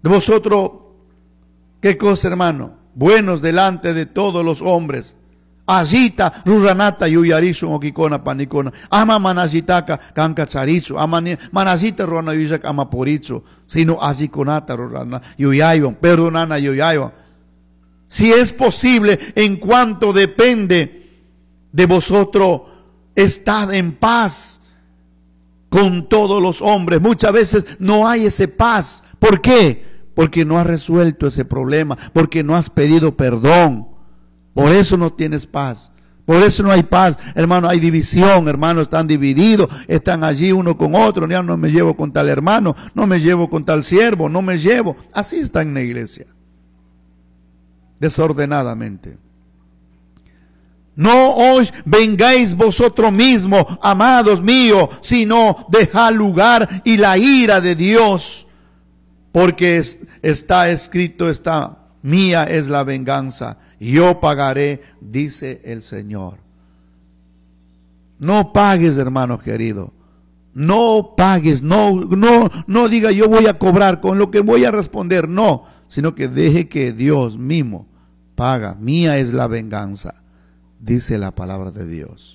De vosotros, ¿qué cosa, hermano? Buenos delante de todos los hombres. Asita ruranata yuyarisu okikona panikona. Ama manasitaka kankacharisu. Ama manasita rurana yuyak ama porichu. Sino asikonata rurana yuyayon. Perdonana yuyayon. Si es posible, en cuanto depende de vosotros, estad en paz con todos los hombres. Muchas veces no hay ese paz. ¿Por qué? Porque no has resuelto ese problema, porque no has pedido perdón. Por eso no tienes paz. Por eso no hay paz, hermano. Hay división, hermanos, están divididos, están allí uno con otro. Ya no me llevo con tal hermano, no me llevo con tal siervo, no me llevo. Así está en la iglesia, desordenadamente. No os vengáis vosotros mismos, amados míos, sino dejad lugar y la ira de Dios. Porque está escrito, mía es la venganza, yo pagaré, dice el Señor. No pagues, hermano querido. No pagues, no diga yo voy a cobrar con lo que voy a responder, no, sino que deje que Dios mismo paga. Mía es la venganza, dice la palabra de Dios.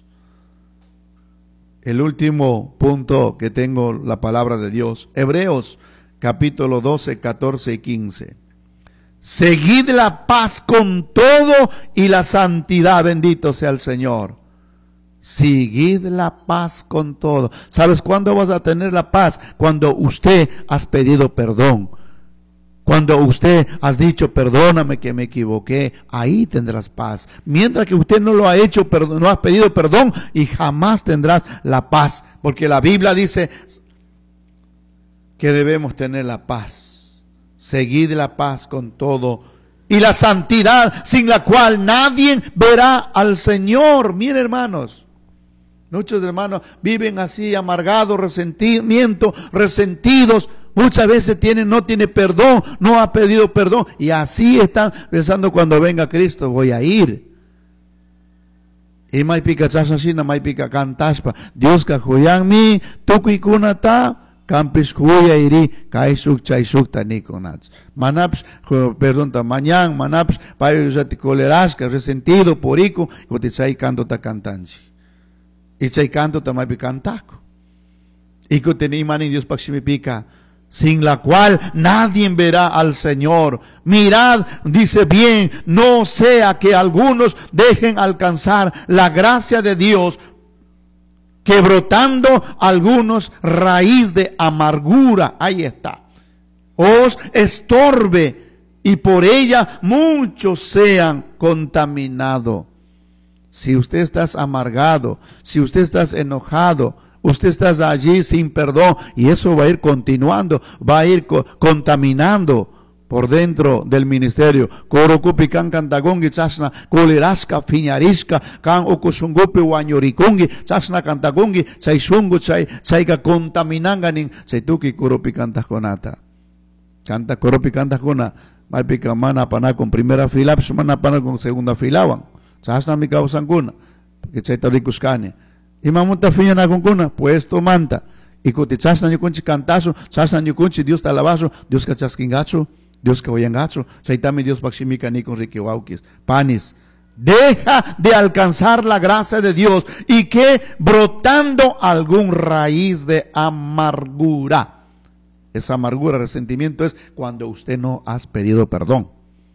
El último punto que tengo, la palabra de Dios, Hebreos capítulo 12, 14 y 15. Seguid la paz con todo y la santidad, bendito sea el Señor. Seguid la paz con todo. ¿Sabes cuándo vas a tener la paz? Cuando usted has pedido perdón. Cuando usted has dicho, perdóname que me equivoqué, ahí tendrás paz. Mientras que usted no lo ha hecho, no has pedido perdón, y jamás tendrás la paz. Porque la Biblia dice que debemos tener la paz. Seguid la paz con todo y la santidad, sin la cual nadie verá al Señor. Miren, hermanos, muchos hermanos viven así, amargados, resentidos. Muchas veces no tiene perdón, no ha pedido perdón, y así están pensando, cuando venga Cristo voy a ir. Y mai pica chasasina, mai pica cantaspa, Dios ka huyangmi, tukuikunata, campis huya iri kaisuk chaisuk tanikonats. Manaps, perdón, mañana, manaps, payo yaticolerasca, resentido porico, y te chay canto ta cantanchi. Y chay canto ta mai picantaco. Y que teni mani Dios paximipica, sin la cual nadie verá al Señor. Mirad, dice bien, no sea que algunos dejen alcanzar la gracia de Dios, que brotando algunos raíz de amargura, ahí está, os estorbe, y por ella muchos sean contaminados. Si usted está amargado, si usted está enojado, usted está allí sin perdón, y eso va a ir continuando, va a ir contaminando por dentro del ministerio. Korokupi kan kantagongi chasna koleraska fiñarisca kan okusungupi wanyorikungi chasna kantagongi chaisungu chaiga contaminanganin chaituki koropi kantakonata. Canta koropi kantakona, maipika mana pana con primera fila, mana pana con segunda filawan. Chasna mi kausanguna, que chaitaricuskane. Y mamuta fiña na concuna, puesto manta. Y kuti chasna yukunchi cantazo, chasna yukunchi Dios talabazo, Dios kachaskingacho, Dios que oyangacho, chaitami Dios pakshimika ni con riquiwaukis, panis. Deja de alcanzar la gracia de Dios, y que brotando algún raíz de amargura. Esa amargura, resentimiento, es cuando usted no has pedido perdón.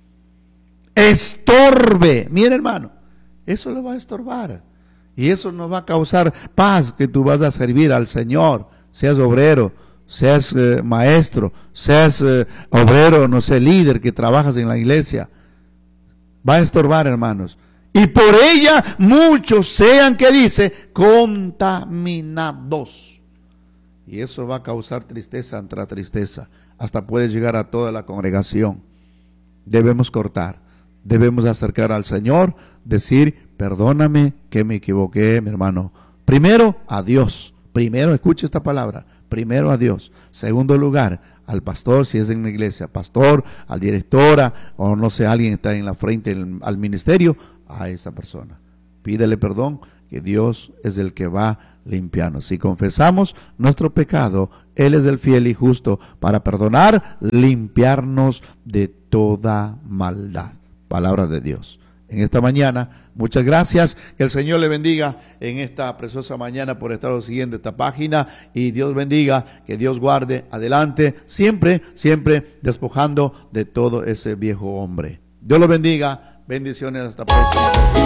Estorbe, mire hermano, eso le va a estorbar. Y eso no va a causar paz, que tú vas a servir al Señor, seas obrero, seas maestro, seas obrero, no sé, líder que trabajas en la iglesia. Va a estorbar, hermanos. Y por ella muchos sean, que dice, contaminados. Y eso va a causar tristeza tras tristeza. Hasta puede llegar a toda la congregación. Debemos cortar. Debemos acercar al Señor, decir, perdóname que me equivoqué, mi hermano. Primero a Dios. Primero, escuche esta palabra. Primero a Dios. Segundo lugar, al pastor, si es en la iglesia, pastor, al directora, o no sé, alguien está en la frente al ministerio, a esa persona. Pídele perdón, que Dios es el que va limpiarnos. Si confesamos nuestro pecado, Él es el fiel y justo para perdonar, limpiarnos de toda maldad. Palabra de Dios. En esta mañana, muchas gracias. Que el Señor le bendiga en esta preciosa mañana por estar siguiendo esta página. Y Dios bendiga, que Dios guarde adelante, siempre, siempre despojando de todo ese viejo hombre. Dios lo bendiga. Bendiciones, hasta próxima.